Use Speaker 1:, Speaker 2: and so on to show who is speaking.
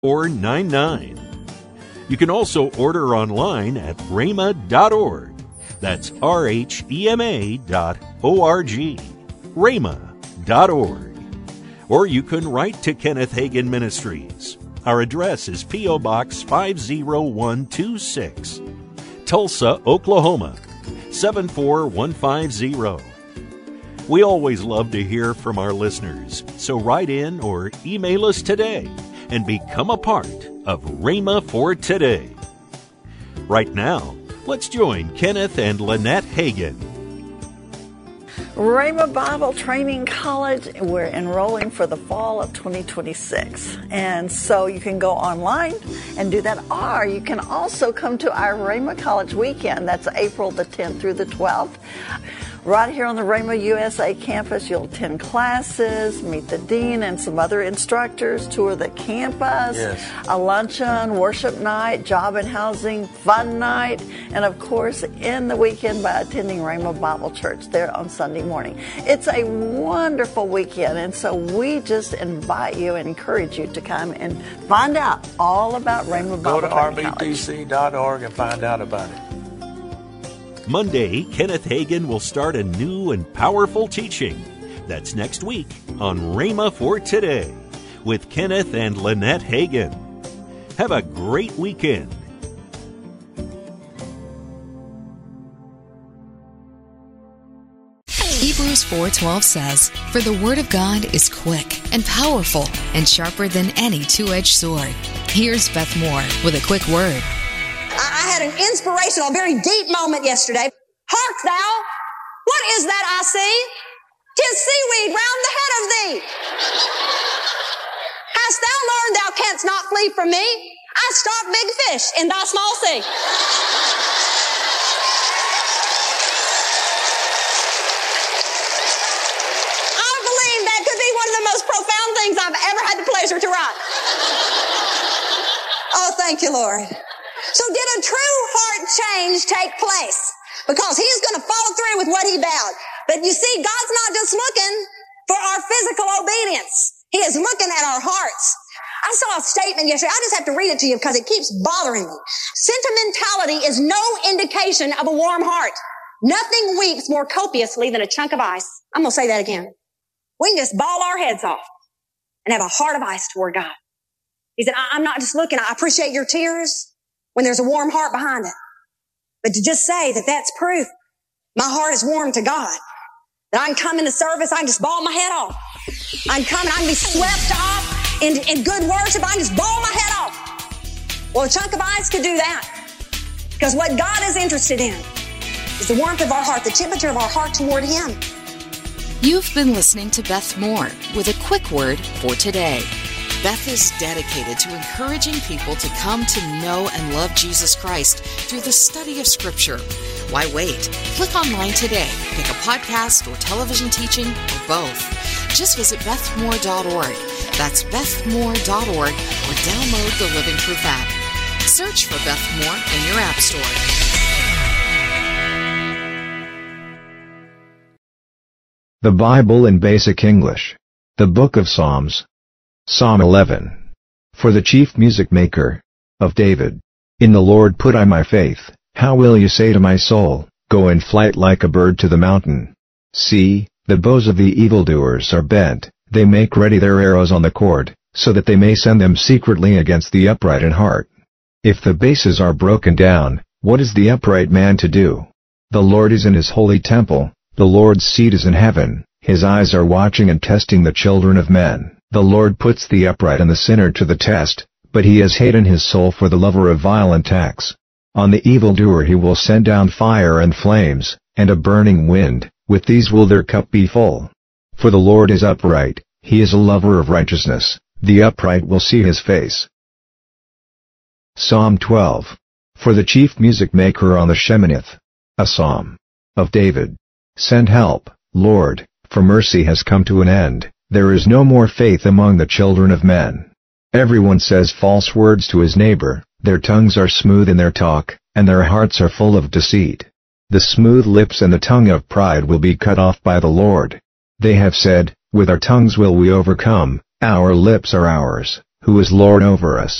Speaker 1: 499. You can also order online at rhema.org. That's RHEMA.org. rhema.org. Or you can write to Kenneth Hagin Ministries. Our address is P.O. Box 50126, Tulsa, Oklahoma 74150. We always love to hear from our listeners, so write in or email us today and become a part of Rhema for Today. Right now, let's join Kenneth and Lynette Hagin.
Speaker 2: Rhema Bible Training College, we're enrolling for the fall of 2026. And so you can go online and do that, or you can also come to our Rhema College weekend. That's April the 10th through the 12th. Right here on the Rhema USA campus, you'll attend classes, meet the dean and some other instructors, tour the campus, a luncheon, worship night, job and housing, fun night, and of course, end the weekend by attending Rhema Bible Church there on Sunday morning. It's a wonderful weekend, and so we just invite you and encourage you to come and find out all about Rhema Bible Training College.
Speaker 3: Go to rbtc.org and find out about it.
Speaker 1: Monday, Kenneth Hagin will start a new and powerful teaching. That's next week on Rhema for Today with Kenneth and Lynette Hagin. Have a great weekend.
Speaker 4: Hebrews 4:12 says, "For the word of God is quick and powerful and sharper than any two-edged sword." Here's Beth Moore with a quick word.
Speaker 5: I had an inspirational, very deep moment yesterday. Hark thou, what is that I see? 'Tis seaweed round the head of thee. Hast thou learned thou canst not flee from me? I stalk big fish in thy small sea. I believe that could be one of the most profound things I've ever had the pleasure to write. Oh, thank you, Lord. So did a true heart change take place? Because he's going to follow through with what he vowed. But you see, God's not just looking for our physical obedience. He is looking at our hearts. I saw a statement yesterday. I just have to read it to you because it keeps bothering me. Sentimentality is no indication of a warm heart. Nothing weeps more copiously than a chunk of ice. I'm going to say that again. We can just bawl our heads off and have a heart of ice toward God. He said, I'm not just looking. I appreciate your tears when there's a warm heart behind it. But to just say that that's proof my heart is warm to God, that I can come into service, I can just bawl my head off. I can come and I can be swept off in good worship, I can just bawl my head off. Well, a chunk of ice could do that. Because what God is interested in is the warmth of our heart, the temperature of our heart toward Him.
Speaker 4: You've been listening to Beth Moore with a quick word for today. Beth is dedicated to encouraging people to come to know and love Jesus Christ through the study of Scripture. Why wait? Click online today. Pick a podcast or television teaching or both. Just visit bethmoore.org. That's bethmoore.org or download the Living Proof app. Search for Beth Moore in your app store.
Speaker 6: The Bible in Basic English. The Book of Psalms. Psalm 11. For the chief music maker, of David. In the Lord put I my faith. How will you say to my soul, go in flight like a bird to the mountain? See, the bows of the evildoers are bent, they make ready their arrows on the cord, so that they may send them secretly against the upright in heart. If the bases are broken down, what is the upright man to do? The Lord is in his holy temple, the Lord's seat is in heaven, his eyes are watching and testing the children of men. The Lord puts the upright and the sinner to the test, but he has hate in his soul for the lover of violent acts. On the evildoer he will send down fire and flames, and a burning wind, with these will their cup be full. For the Lord is upright, he is a lover of righteousness, the upright will see his face. Psalm 12. For the chief music maker on the Sheminith. A psalm. Of David. Send help, Lord, for mercy has come to an end. There is no more faith among the children of men. Everyone says false words to his neighbor, their tongues are smooth in their talk, and their hearts are full of deceit. The smooth lips and the tongue of pride will be cut off by the Lord. They have said, with our tongues will we overcome, our lips are ours, who is Lord over us.